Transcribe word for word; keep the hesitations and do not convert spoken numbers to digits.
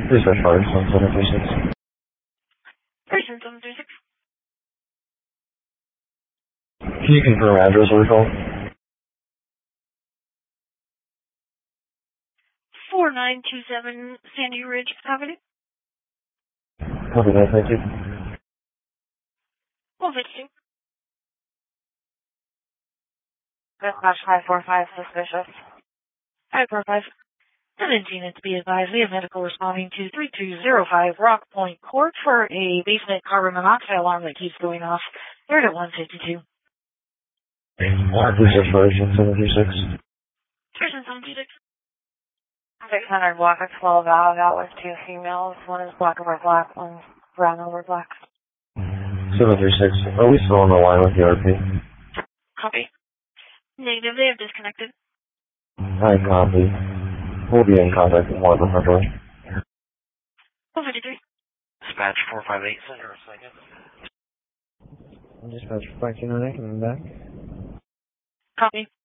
Dispatch fire, one seven three six. Person seven three six. Can you confirm address or recall? four nine two seven Sandy Ridge Avenue. Copy that, thank you. one fifty-two. Dispatch five four five, suspicious. five four five. Attention unit to be advised, we have medical responding to three two zero five Rock Point Court for a basement carbon monoxide alarm that keeps going off. We're at one fifty-two. Dispatch fire, one seven three six. Person seven two six. six hundred block of twelve out, out with two females. One is black over black, one's brown over black. seven three six. Are we still on the line with the R P? Copy. Negative, they have disconnected. I copy. We'll be in contact with one of them, hopefully. one fifty-three. Dispatch four five eight, center a second. Dispatch five two nine eight, coming back. Copy.